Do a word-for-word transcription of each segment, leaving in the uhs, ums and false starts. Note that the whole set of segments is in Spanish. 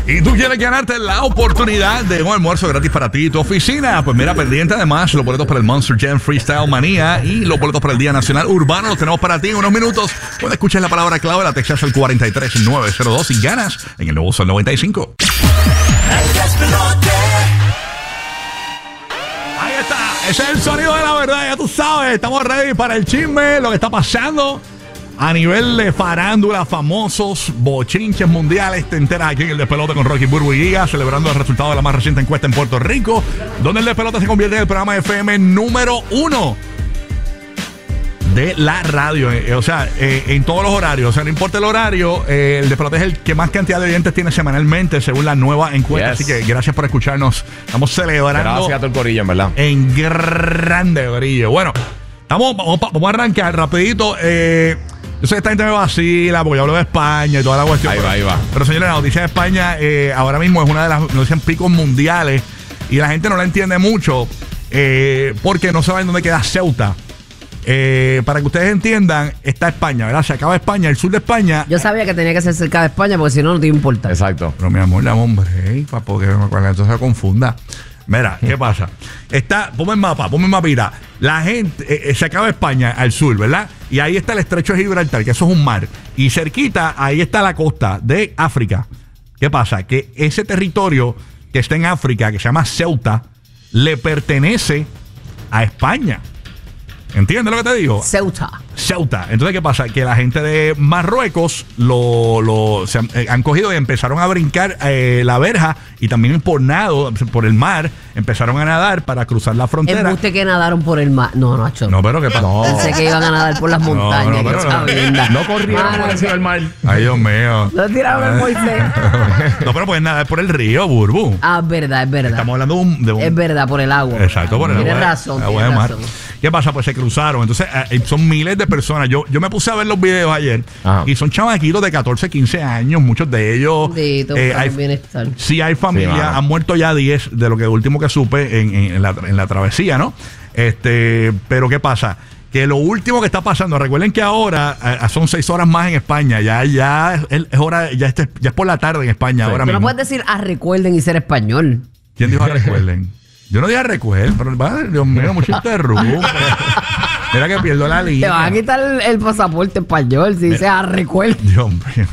Y tú quieres ganarte la oportunidad de un almuerzo gratis para ti y tu oficina. Pues mira, pendiente además los boletos para el Monster Jam Freestyle Manía y los boletos para el Día Nacional Urbano los tenemos para ti en unos minutos. Cuando escuches la palabra clave, la textas al cuatro tres nueve cero dos y ganas en el nuevo Sol noventa y cinco. Ahí está, ese es el sonido de la verdad, ya tú sabes. Estamos ready para el chisme, lo que está pasando a nivel de farándula, famosos, bochinches mundiales. Te enteras aquí en el Despelote con Rocky, Burbu y Giga, celebrando el resultado de la más reciente encuesta en Puerto Rico, donde el Despelote se convierte en el programa F M número uno de la radio. Eh, o sea, eh, en todos los horarios. O sea, no importa el horario, eh, el Despelote es el que más cantidad de oyentes tiene semanalmente, según la nueva encuesta. Yes. Así que gracias por escucharnos. Estamos celebrando. Gracias a todo el corillo, en verdad. En grande brillo. Bueno, estamos, vamos, vamos a arrancar rapidito. Eh... Yo sé que esta gente me vacila porque yo hablo de España y toda la cuestión. Ahí pero, va, ahí va. Pero señores, la noticia de España eh, ahora mismo es una de las noticias picos mundiales y la gente no la entiende mucho eh, porque no saben dónde queda Ceuta. Eh, para que ustedes entiendan, está España, ¿verdad? Se acaba España, el sur de España. Yo sabía que tenía que ser cerca de España porque si no, no te iba a importar. Exacto. Pero mi amor, dame hombre, hey, para porque entonces se confunda. Mira, ¿qué pasa? Está, ponme el mapa, ponme el mapita. La gente, eh, se acaba España al sur, ¿verdad? Y ahí está el estrecho de Gibraltar, que eso es un mar. Y cerquita, ahí está la costa de África. ¿Qué pasa? Que ese territorio que está en África, que se llama Ceuta, le pertenece a España. ¿Entiendes lo que te digo? Ceuta. Ceuta. Entonces, ¿qué pasa? Que la gente de Marruecos lo, lo se han, eh, han cogido y empezaron a brincar eh, la verja y también por nado, por el mar, empezaron a nadar para cruzar la frontera. ¿Es que nadaron por el mar? No, Nacho. No, pero ¿qué pasa? No. Pensé que iban a nadar por las montañas. No, no, pero no, no corrieron por encima del mar. Ay, Dios mío. Lo tiraron al Moisés. No, pero pueden nadar por el río, Burbu. Ah, es verdad, es verdad. Estamos hablando de un... De un es verdad, por el agua. Exacto, por el tienes agua. Razón, agua tienes de mar. razón. ¿Qué pasa? Pues se cruzaron. Entonces, eh, son miles de personas. Yo, yo me puse a ver los videos ayer. Ajá. Y son chamaquitos de catorce, quince años. Muchos de ellos. Sí, eh, hay, bienestar. Sí, hay familia. Sí, han muerto ya diez de lo que último que supe en, en, en, la, en la travesía, ¿no? Este, pero ¿qué pasa? Que lo último que está pasando, recuerden que ahora eh, son seis horas más en España. Ya, ya es, es hora, ya, este, ya es por la tarde en España. Sí, ahora tú mismo. No puedes decir a recuerden y ser español. ¿Quién dijo a recuerden? Yo no dije a recuerden, pero madre, Dios mío, mucho interrumpe. Mira que pierdo la línea. Te van a quitar el, el pasaporte español si dices a recuerden. Dios mío.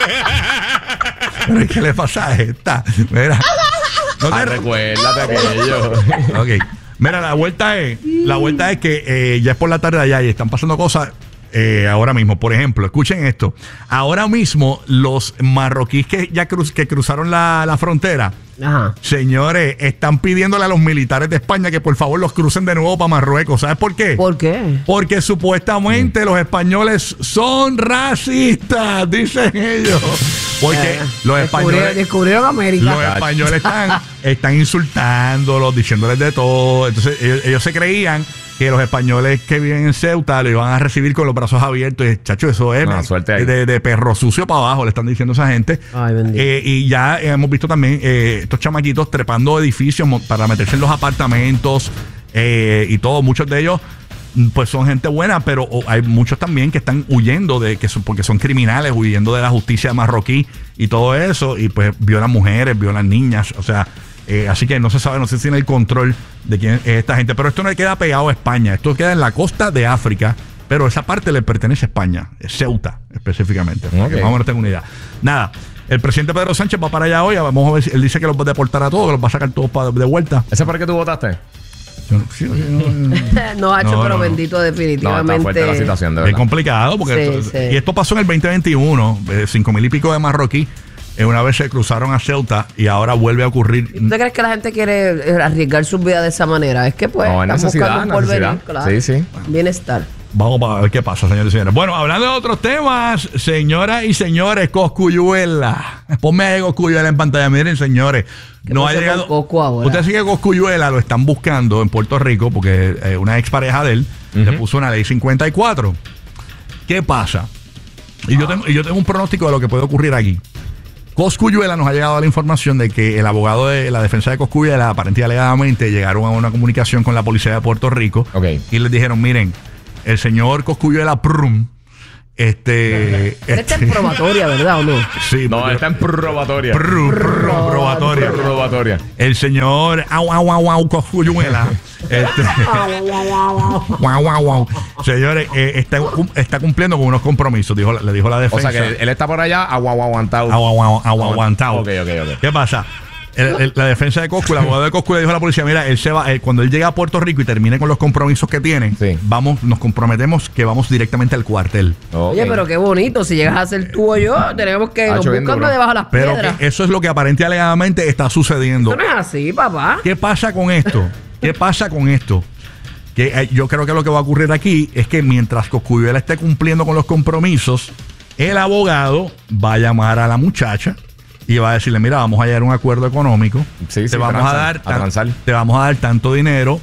¿Qué le pasa a esta? Mira. No te recuérdate aquello. Ok. Mira, la vuelta es, la vuelta es que eh, ya es por la tarde allá y están pasando cosas eh, ahora mismo. Por ejemplo, escuchen esto. Ahora mismo los marroquíes que ya cruz, que cruzaron la, la frontera, ajá, señores, están pidiéndole a los militares de España que por favor los crucen de nuevo para Marruecos. ¿Sabes por qué? ¿Por qué? Porque supuestamente mm. los españoles son racistas, dicen ellos. Porque eh, los españoles descubrieron América. Los españoles están, están insultándolos, diciéndoles de todo. Entonces ellos, ellos se creían que los españoles que viven en Ceuta lo iban a recibir con los brazos abiertos. Y, chacho, eso es no, suerte de, de perro sucio para abajo, le están diciendo a esa gente. Ay, bendito. Eh, y ya hemos visto también eh, estos chamaquitos trepando edificios para meterse en los apartamentos eh, y todo. Muchos de ellos pues son gente buena, pero hay muchos también que están huyendo de que son, porque son criminales, huyendo de la justicia marroquí y todo eso, y pues violan mujeres, violan niñas, o sea, eh, así que no se sabe, no se tiene el control de quién es esta gente, pero esto no le queda pegado a España, esto queda en la costa de África, pero esa parte le pertenece a España, Ceuta específicamente, okay. Más o menos tengo una idea. Nada, el presidente Pedro Sánchez va para allá hoy, vamos a ver si él dice que los va a deportar a todos, que los va a sacar todos para, de vuelta. ¿Ese para qué tú votaste? Sí, no, no, no, Hacho, no, pero no. bendito definitivamente. No, está fuerte la situación, de verdad. Es complicado porque sí, esto, sí. Y esto pasó en el veinte veintiuno, eh, cinco mil y pico de marroquí eh, una vez se cruzaron a Ceuta y ahora vuelve a ocurrir. ¿Tú crees que la gente quiere arriesgar su vida de esa manera? Es que pues no, están necesidad, buscando un porvenir, claro. Sí, sí. Bienestar. Vamos a ver qué pasa, señores y señores. Bueno, hablando de otros temas, señoras y señores, Cosculluela. Ponme ahí Cosculluela en pantalla. Miren, señores, no ha llegado. Usted sigue Cosculluela, lo están buscando en Puerto Rico porque eh, una expareja de él uh-huh. le puso una ley cincuenta y cuatro. ¿Qué pasa? Y yo tengo, y yo tengo un pronóstico de lo que puede ocurrir aquí. Cosculluela nos ha llegado la información de que el abogado de la defensa de Cosculluela, aparentemente alegadamente, llegaron a una comunicación con la policía de Puerto Rico okay. y les dijeron, miren, el señor Cosculluela Prum Este, Esta este es probatoria, ¿verdad o no? sí, No, porque- está en probatoria. Prr, prr, probatoria. Probatoria. El señor au au au au Cosculluela. Este, guau, guau, guau. Señores, eh, está, está cumpliendo con unos compromisos, dijo, le dijo la O defensa. sea que él está por allá agua aguantado. Au, au, au, au, aguantado. Ok, ok, ok. ¿Qué pasa? El- el- la defensa de Coscu, el abogado de Coscu le dijo a la policía, mira, él se va, él- cuando él llegue a Puerto Rico y termine con los compromisos que tiene, Sí. vamos, nos comprometemos que vamos directamente al cuartel. Ok. Oye, pero qué bonito. Si llegas a ser tú o yo, tenemos que Ha nos hecho bien buscando duro. debajo de las Pero piedras. que eso es lo que aparente y alegadamente está sucediendo. Eso no es así, papá. ¿Qué pasa con esto? ¿Qué pasa con esto? Que eh, yo creo que lo que va a ocurrir aquí es que mientras Cosculluela esté cumpliendo con los compromisos, el abogado va a llamar a la muchacha y va a decirle, mira, vamos a llegar a un acuerdo económico. Sí, te sí, vamos tranza, a dar a tan- transar. te vamos a dar tanto dinero,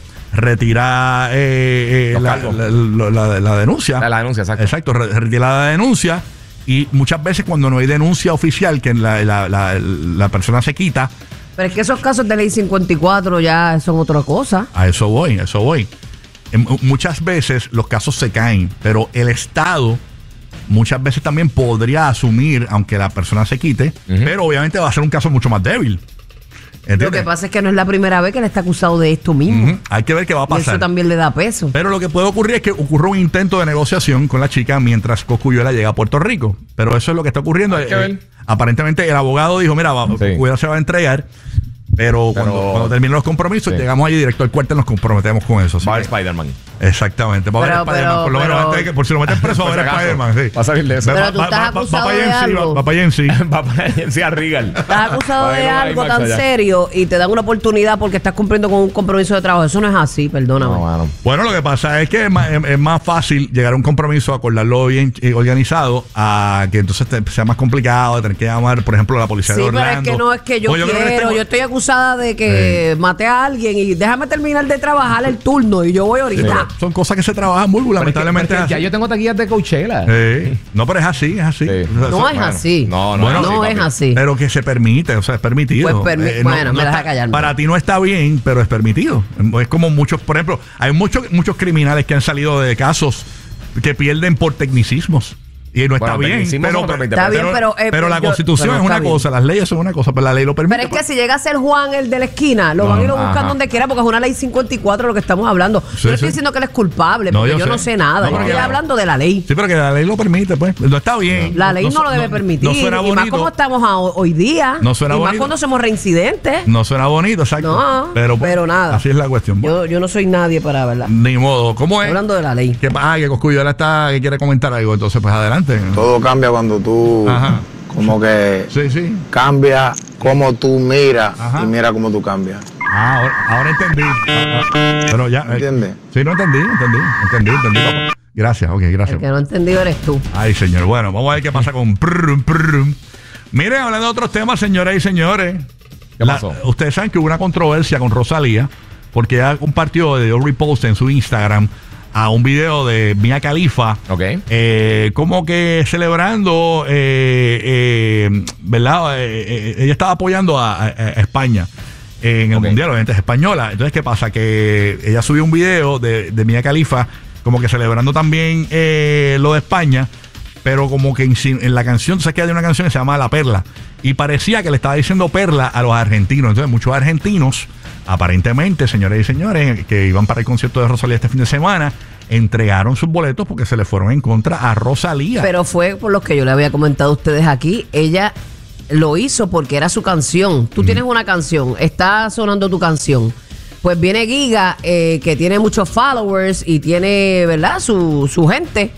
retira eh, eh, Los la, cargos. la- la- la- la denuncia. La- la denuncia, exacto. Exacto, re- retira la denuncia. Y muchas veces cuando no hay denuncia oficial, que la, la- la- la persona se quita, Pero es que esos casos de ley cincuenta y cuatro ya son otra cosa. a eso voy, a eso voy. En- muchas veces los casos se caen, pero el Estado muchas veces también podría asumir, aunque la persona se quite, Ujú. pero obviamente va a ser un caso mucho más débil. Lo ¿Entiendes? que pasa es que no es la primera vez que él está acusado de esto mismo. Ujú. Hay que ver qué va a Y eso pasar. también le da peso. Pero lo que puede ocurrir es que ocurra un intento de negociación con la chica mientras Cosculluela llega a Puerto Rico. Pero eso es lo que está ocurriendo. Hay que Eh, ver. aparentemente el abogado dijo, mira, va, Sí. Cosculluela se va a entregar, pero, Pero- cuando, cuando terminen los compromisos, Sí. llegamos allí directo al cuartel, nos comprometemos con eso. así Va a ver que- Spider-Man. Exactamente. Va a ver Pero- Spider-Man. pero- Por lo menos pero- antes de que, por si lo meten preso, va a Por ver si acaso. Spider-Man. Sí. Va a salir de eso. Pero tú estás acusado de algo. Va para allá en sí. Va para sí, a Regal. Estás acusado Va a de ir a algo IMAX tan allá. serio y te dan una oportunidad porque estás cumpliendo con un compromiso de trabajo. Eso no es así, perdóname. No, mano. Bueno, lo que pasa es que es más, es- es más fácil llegar a un compromiso, acordarlo bien eh, organizado, a que entonces te- sea más complicado de tener que llamar, por ejemplo, a la policía Sí, de pero Orlando. es que no es que yo Pues quiero. creo que Yo estamos- estoy acusada de que maté a alguien y déjame terminar de trabajar el turno y yo voy ahorita. Son cosas que se trabajan muy, Pero es que- lamentablemente. pero es que es ya yo tengo taquillas de Coachella. así. Sí. No, pero es así, es así. Sí. O sea, No eso- es así. No, no, Bueno, no papi. es así. Pero que se permite, o sea, es permitido. Pues permi- bueno, me deja está- callarme. Para ti no está bien, pero es permitido. Es como muchos, por ejemplo, hay muchos muchos criminales que han salido de casos que pierden por tecnicismos. Y no está Bueno, bien. tecnicismo Pero, son otros veinte Está bien, pero, pero, eh, pero la yo- constitución pero es una está bien. cosa, las leyes son una cosa, pero la ley lo permite. Pero es que si llega a ser Juan el de la esquina, lo No, van y lo buscan ajá. donde quiera porque es una ley cincuenta y cuatro lo que estamos hablando. Sí, yo no estoy sí. diciendo que él es culpable, No, porque yo yo, sé. no sé nada. No, yo pero estoy que- hablando de la ley. Sí, pero que la ley lo permite, pues. No está bien. La ley no, su- lo debe permitir. No suena y más bonito. como estamos a- hoy día. No suena y más bonito. cuando somos reincidentes. No suena bonito, exacto. No, pero, pues, pero nada. Así es la cuestión. Bueno, Yo, yo no soy nadie para, ¿verdad? ni modo. ¿Cómo es? Hablando de la ley. Que, ah, que Cosculluela está, que quiere comentar algo. Entonces, pues adelante. Todo cambia cuando tú, Ajá. como que Sí, sí. cambia cómo tú miras Ajá. y mira cómo tú cambias. Ah, ahora, ahora entendí. Ah, ah, Pero ya. eh, ¿Entiendes? Sí, no entendí, entendí, entendí, entendí, papá. Gracias, ok, El gracias. que no ha entendido eres tú. Ay, señor. Bueno, vamos a ver qué pasa con prrrum, prrrum. Miren, hablando de otros temas, señoras y señores. ¿Qué la- pasó? Ustedes saben que hubo una controversia con Rosalía porque ella compartió, dio repost en su Instagram a un video de Mia Khalifa. Ok. Eh, como que celebrando, eh, eh, ¿verdad? Eh, eh, ella estaba apoyando a, a- a España en el Ok. Mundial, obviamente es española. Entonces, ¿qué pasa? Que ella subió un video de, de Mia Khalifa como que celebrando también eh, lo de España, pero como que en, en la canción, ¿sabes que hay una canción que se llama La Perla? Y parecía que le estaba diciendo perla a los argentinos. Entonces, muchos argentinos, aparentemente, señores y señores, que iban para el concierto de Rosalía este fin de semana, entregaron sus boletos porque se le fueron en contra a Rosalía. Pero fue por lo que yo le había comentado a ustedes aquí. Ella lo hizo porque era su canción. Tú tienes una canción, está sonando tu canción. Pues viene Giga, eh, que tiene muchos followers y tiene, ¿verdad? Su, su gente.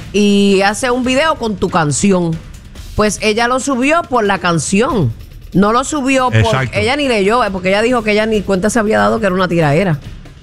Y hace un video con tu canción. Pues ella lo subió por la canción. No lo subió porque Exacto. ella ni leyó, eh, porque ella dijo que ella ni cuenta se había dado que era una tiraera.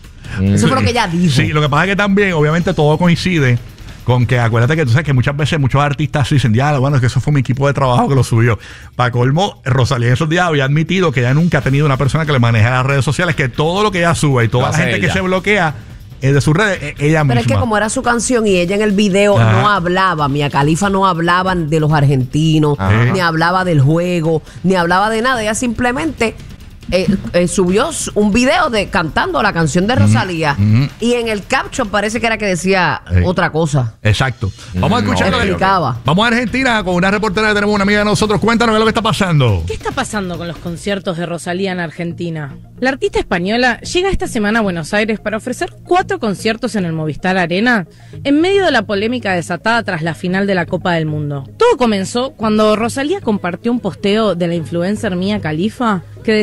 Eso fue lo que ella dijo. Sí, lo que pasa es que también, obviamente, todo coincide con que, acuérdate que tú sabes que muchas veces muchos artistas dicen, ya, bueno, es que eso fue mi equipo de trabajo que lo subió. Para colmo, Rosalía en esos días había admitido que ella nunca ha tenido una persona que le maneje las redes sociales, que todo lo que ella sube y toda Lo la hace gente que ella. se bloquea eh, de sus redes, eh, ella Pero misma. es que como era su canción y ella en el video Ajá. no hablaba, Mia Khalifa no hablaba de los argentinos, Ajá. ni hablaba del juego, ni hablaba de nada. Ella simplemente eh, eh, subió un video de cantando la canción de Rosalía Ujú. y en el caption parece que era que decía Sí. otra cosa. Exacto. Vamos a Mm, escuchar. ok, ok. Explicaba. Vamos a Argentina con una reportera que tenemos, una amiga de nosotros. Cuéntanos qué es lo que está pasando. ¿Qué está pasando con los conciertos de Rosalía en Argentina? La artista española llega esta semana a Buenos Aires para ofrecer cuatro conciertos en el Movistar Arena en medio de la polémica desatada tras la final de la Copa del Mundo. Todo comenzó cuando Rosalía compartió un posteo de la influencer Mia Khalifa que